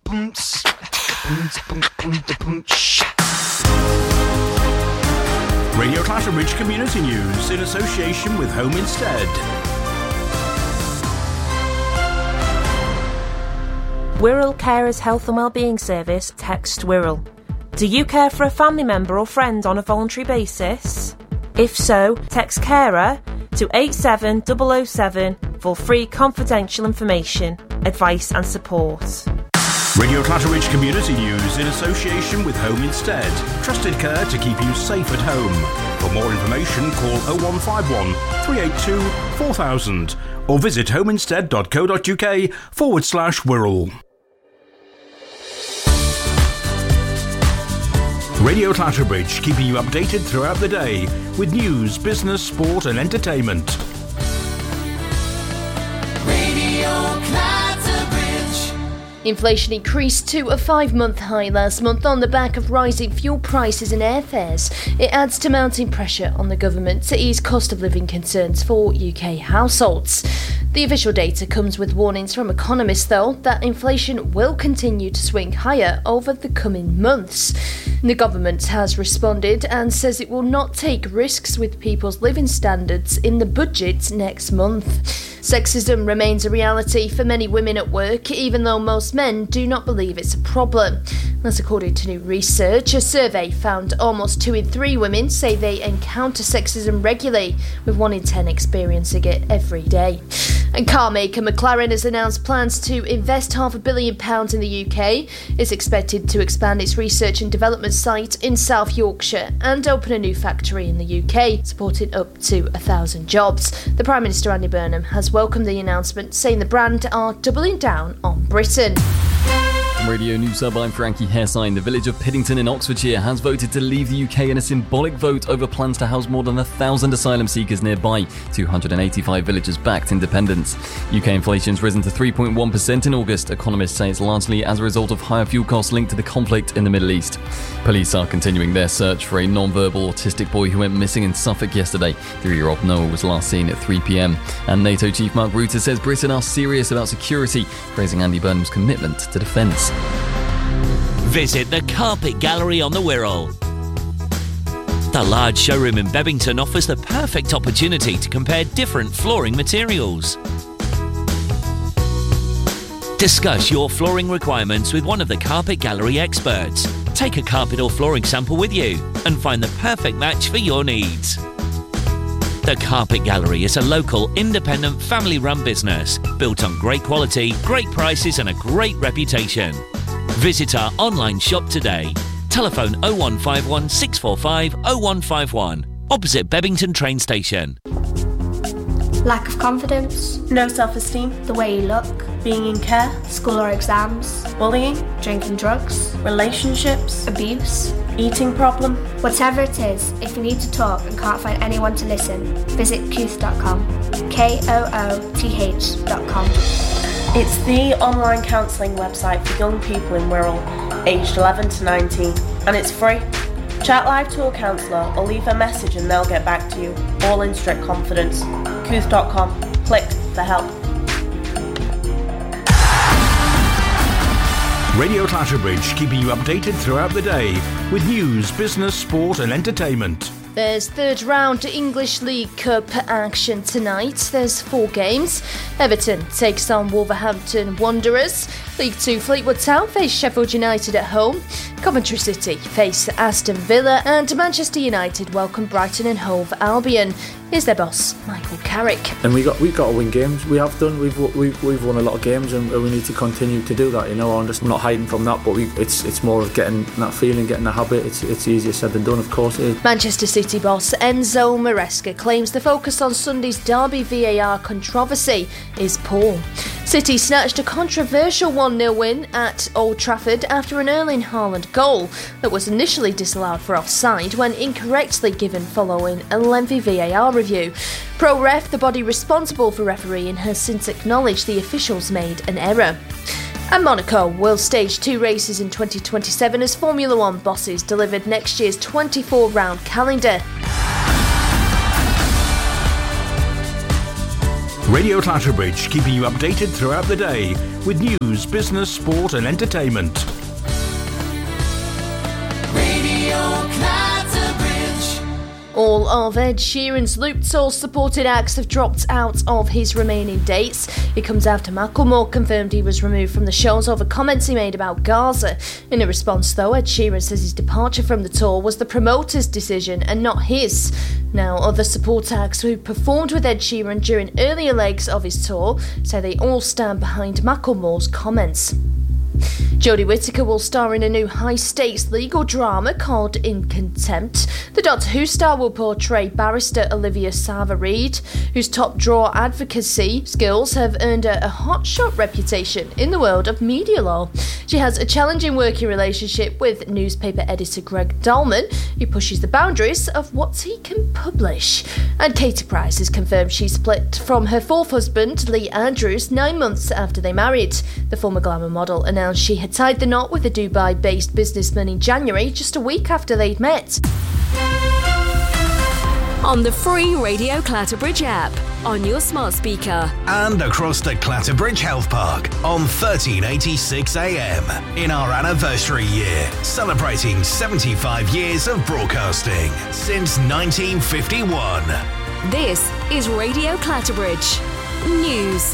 Radio Clatterbridge Community News in association with Home Instead. Wirral Carers Health and Wellbeing Service text Wirral. Do you care for a family member or friend on a voluntary basis? If so, text carer to 87007 for free confidential information, advice and support. Radio Clatterbridge Community News in association with Home Instead. Trusted care to keep you safe at home. For more information, call 0151 382 4000 or visit homeinstead.co.uk/Wirral. Radio Clatterbridge, keeping you updated throughout the day with news, business, sport and entertainment. Radio Clatterbridge. Inflation increased to a 5-month high last month on the back of rising fuel prices and airfares. It adds to mounting pressure on the government to ease cost of living concerns for UK households. The official data comes with warnings from economists, though, that inflation will continue to swing higher over the coming months. The government has responded and says it will not take risks with people's living standards in the budget next month. Sexism remains a reality for many women at work, even though most men do not believe it's a problem. That's according to new research. A survey found almost 2 in 3 women say they encounter sexism regularly, with 1 in 10 experiencing it every day. And car maker McLaren has announced plans to invest £500 million in the UK. It's expected to expand its research and development site in South Yorkshire and open a new factory in the UK, supporting up to 1,000 jobs. The Prime Minister Andy Burnham has welcomed the announcement, saying the brand are doubling down on Britain. From Radio News Hub, I'm Frankie Hairsign. The village of Piddington in Oxfordshire has voted to leave the UK in a symbolic vote over plans to house more than 1,000 asylum seekers nearby. 285 villagers backed independence. UK inflation's risen to 3.1% in August. Economists say it's largely as a result of higher fuel costs linked to the conflict in the Middle East. Police are continuing their search for a non-verbal autistic boy who went missing in Suffolk yesterday. 3-year-old Noah was last seen at 3 p.m. And NATO Chief Mark Rutte says Britain are serious about security, praising Andy Burnham's commitment to defence. Visit the Carpet Gallery on the Wirral. The large showroom in Bebington offers the perfect opportunity to compare different flooring materials. Discuss your flooring requirements with one of the Carpet Gallery experts. Take a carpet or flooring sample with you and find the perfect match for your needs. The Carpet Gallery is a local, independent, family-run business built on great quality, great prices and a great reputation. Visit our online shop today. Telephone 0151 645 0151, opposite Bebington train station. Lack of confidence, no self-esteem, the way you look, being in care, school or exams, bullying, drinking drugs, relationships, abuse, eating problem. Whatever it is, if you need to talk and can't find anyone to listen, visit Kooth.com. KOOTH.com. It's the online counselling website for young people in Wirral, aged 11 to 19, and it's free. Chat live to a counsellor or leave a message and they'll get back to you, all in strict confidence. Kooth.com. Click for help. Radio Clatterbridge, keeping you updated throughout the day with news, business, sport and entertainment. There's third round English League Cup action tonight. There's 4 games. Everton takes on Wolverhampton Wanderers. League 2 Fleetwood Town face Sheffield United at home. Coventry City face Aston Villa, and Manchester United welcome Brighton and Hove Albion. Here's their boss, Michael Carrick. And we've got to win games. We have done. We've won a lot of games, and we need to continue to do that. You know, I'm not hiding from that, but it's more of getting that feeling, getting the habit. It's easier said than done, of course it is. Manchester City boss Enzo Maresca claims the focus on Sunday's Derby VAR controversy is poor. City snatched a controversial 1-0 win at Old Trafford after an Erling Haaland goal that was initially disallowed for offside when incorrectly given following a lengthy VAR review. Pro Ref, the body responsible for refereeing, has since acknowledged the officials made an error. And Monaco will stage 2 races in 2027 as Formula One bosses delivered next year's 24-round calendar. Radio Clatterbridge, keeping you updated throughout the day with news, business, sport and entertainment. Radio Clatterbridge. All of Ed Sheeran's Luke Tour supported acts have dropped out of his remaining dates. It comes after Macklemore confirmed he was removed from the shows over comments he made about Gaza. In a response, though, Ed Sheeran says his departure from the tour was the promoter's decision and not his. Now, other support acts who performed with Ed Sheeran during earlier legs of his tour say they all stand behind Macklemore's comments. Jodie Whittaker will star in a new high-stakes legal drama called In Contempt. The Doctor Who star will portray barrister Olivia Sava-Reid, whose top-drawer advocacy skills have earned her a hotshot reputation in the world of media law. She has a challenging working relationship with newspaper editor Greg Dulman, who pushes the boundaries of what he can publish. And Katie Price has confirmed she split from her fourth husband, Lee Andrews, 9 months after they married. The former glamour model announced she had tied the knot with a Dubai-based businessman in January, just a week after they'd met. On the free Radio Clatterbridge app, on your smart speaker. And across the Clatterbridge Health Park on 1386 AM in our anniversary year, celebrating 75 years of broadcasting since 1951. This is Radio Clatterbridge News.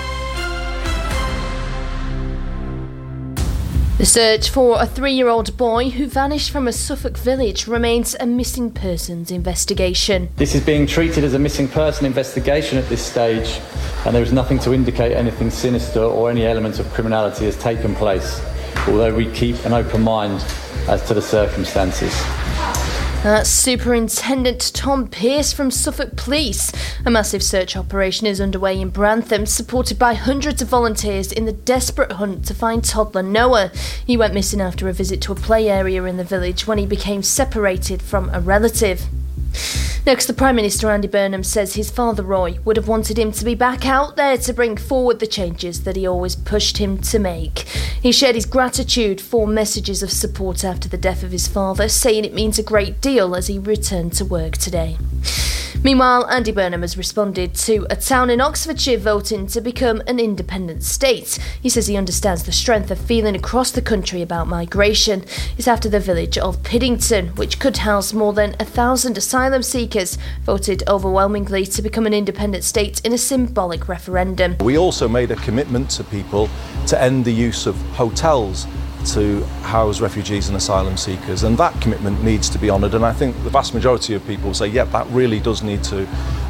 The search for a 3-year-old boy who vanished from a Suffolk village remains a missing persons investigation. This is being treated as a missing person investigation at this stage, and there is nothing to indicate anything sinister or any element of criminality has taken place, although we keep an open mind as to the circumstances. That's Superintendent Tom Pearce from Suffolk Police. A massive search operation is underway in Brantham, supported by hundreds of volunteers in the desperate hunt to find toddler Noah. He went missing after a visit to a play area in the village when he became separated from a relative. Next, the Prime Minister Andy Burnham says his father Roy would have wanted him to be back out there to bring forward the changes that he always pushed him to make. He shared his gratitude for messages of support after the death of his father, saying it means a great deal as he returned to work today. Meanwhile, Andy Burnham has responded to a town in Oxfordshire voting to become an independent state. He says he understands the strength of feeling across the country about migration. It's after the village of Piddington, which could house more than 1,000 asylum seekers, voted overwhelmingly to become an independent state in a symbolic referendum. We also made a commitment to people to end the use of hotels to house refugees and asylum seekers, and that commitment needs to be honoured, and I think the vast majority of people say, yeah, that really does need to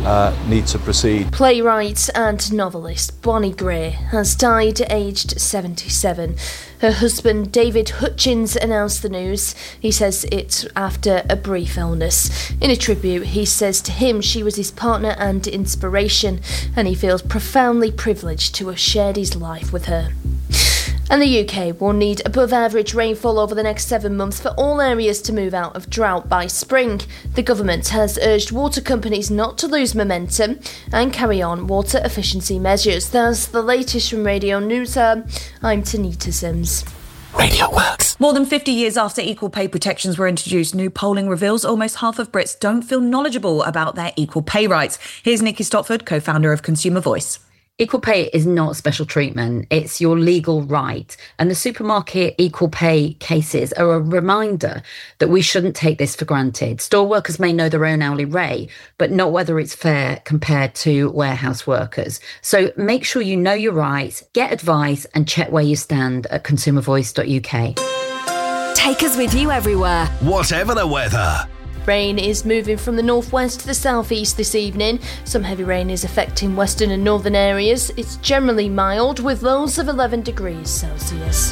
proceed. Playwright and novelist Bonnie Gray has died aged 77. Her husband David Hutchins announced the news. He says it's after a brief illness. In a tribute, he says to him she was his partner and inspiration, and he feels profoundly privileged to have shared his life with her. And the UK will need above average rainfall over the next 7 months for all areas to move out of drought by spring. The government has urged water companies not to lose momentum and carry on water efficiency measures. That's the latest from Radio News. I'm Tanita Sims. Radio Works. More than 50 years after equal pay protections were introduced, new polling reveals almost half of Brits don't feel knowledgeable about their equal pay rights. Here's Nikki Stotford, co-founder of Consumer Voice. Equal pay is not special treatment. It's your legal right. And the supermarket equal pay cases are a reminder that we shouldn't take this for granted. Store workers may know their own hourly rate, but not whether it's fair compared to warehouse workers. So make sure you know your rights, get advice, and check where you stand at consumervoice.uk. Take us with you everywhere. Whatever the weather. Rain is moving from the northwest to the southeast this evening. Some heavy rain is affecting western and northern areas. It's generally mild with lows of 11 degrees Celsius.